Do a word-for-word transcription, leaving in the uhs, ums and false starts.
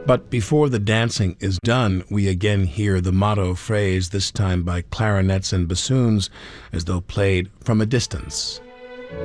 But before the dancing is done, we again hear the motto phrase, this time by clarinets and bassoons, as though played from a distance.